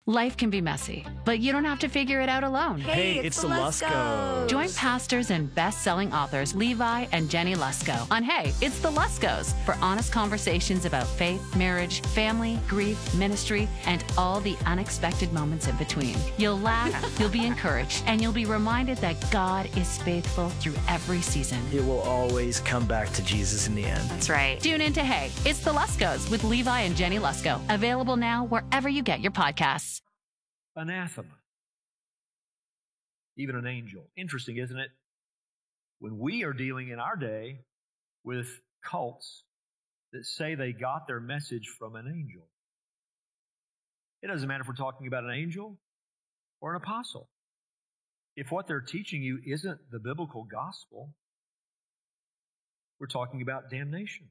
Life can be messy, but you don't have to figure it out alone. Hey, it's the Luskos. Join pastors and best-selling authors Levi and Jenny Lusko on Hey, It's the Luskos for honest conversations about faith, marriage, family, grief, ministry, and all the unexpected moments in between. You'll laugh, you'll be encouraged, and you'll be reminded that God is faithful through every season. It will always come back to Jesus in the end. That's right. Tune in to Hey, It's the Luskos with Levi and Jenny Lusko. Available now wherever you get your podcasts. Anathema. Even an angel. Interesting, isn't it? When we are dealing in our day with cults that say they got their message from an angel. It doesn't matter if we're talking about an angel or an apostle. If what they're teaching you isn't the biblical gospel, we're talking about damnation.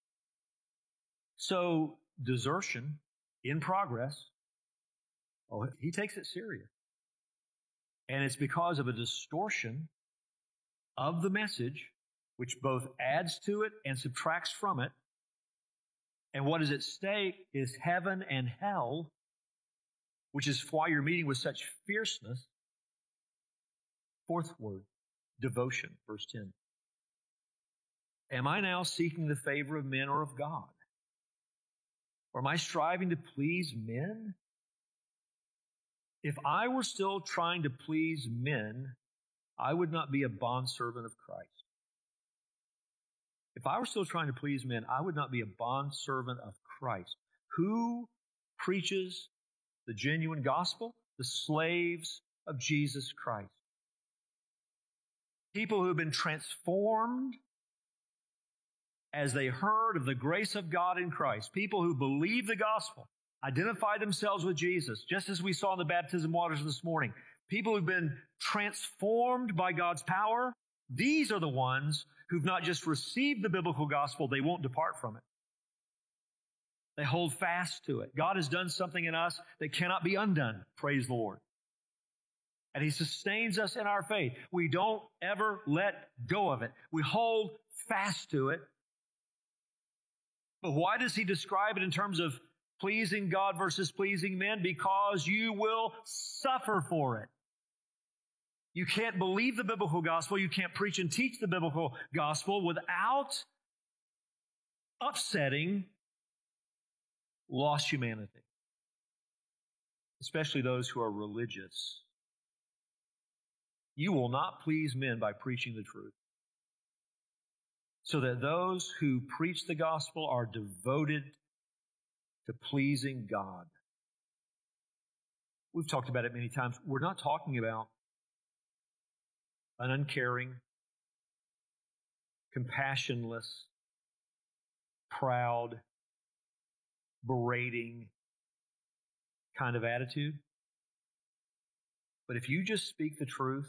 So, desertion in progress. Oh, he takes it serious. And it's because of a distortion of the message, which both adds to it and subtracts from it. And what is at stake is heaven and hell, which is why you're meeting with such fierceness. Fourth word, devotion, verse 10. Am I now seeking the favor of men or of God? Or am I striving to please men? If I were still trying to please men, I would not be a bondservant of Christ. If I were still trying to please men, I would not be a bondservant of Christ. Who preaches the genuine gospel? The slaves of Jesus Christ. People who have been transformed as they heard of the grace of God in Christ. People who believe the gospel. Identify themselves with Jesus, just as we saw in the baptism waters this morning. People who've been transformed by God's power, these are the ones who've not just received the biblical gospel, they won't depart from it. They hold fast to it. God has done something in us that cannot be undone. Praise the Lord. And He sustains us in our faith. We don't ever let go of it. We hold fast to it. But why does He describe it in terms of pleasing God versus pleasing men? Because you will suffer for it. You can't believe the biblical gospel. You can't preach and teach the biblical gospel without upsetting lost humanity, especially those who are religious. You will not please men by preaching the truth, so that those who preach the gospel are devoted to pleasing God. We've talked about it many times. We're not talking about an uncaring, compassionless, proud, berating kind of attitude. But if you just speak the truth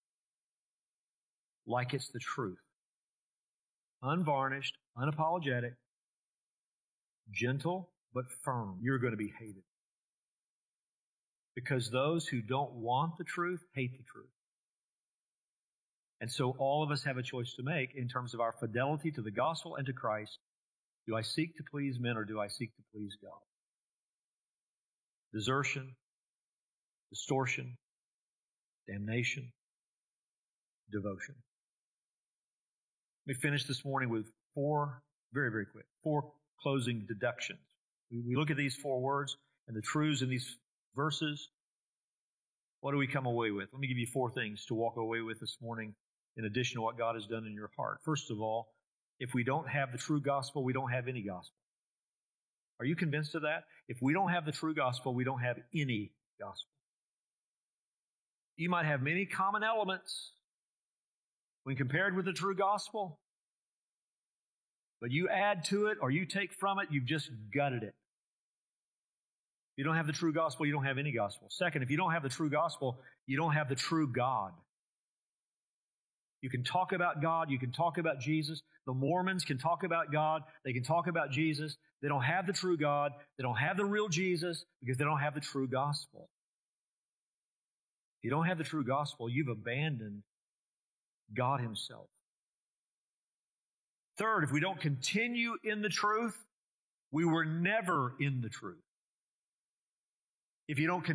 like it's the truth, unvarnished, unapologetic, gentle, but firm, you're going to be hated. Because those who don't want the truth hate the truth. And so all of us have a choice to make in terms of our fidelity to the gospel and to Christ. Do I seek to please men or do I seek to please God? Desertion, distortion, damnation, devotion. Let me finish this morning with four closing deductions. We look at these four words and the truths in these verses. What do we come away with? Let me give you four things to walk away with this morning in addition to what God has done in your heart. First of all, if we don't have the true gospel, we don't have any gospel. Are you convinced of that? If we don't have the true gospel, we don't have any gospel. You might have many common elements when compared with the true gospel, but you add to it or you take from it, you've just gutted it. If you don't have the true gospel, you don't have any gospel. Second, if you don't have the true gospel, you don't have the true God. You can talk about God, you can talk about Jesus. The Mormons can talk about God, they can talk about Jesus. They don't have the true God, they don't have the real Jesus because they don't have the true gospel. If you don't have the true gospel, you've abandoned God Himself. Third, if we don't continue in the truth, we were never in the truth. If you don't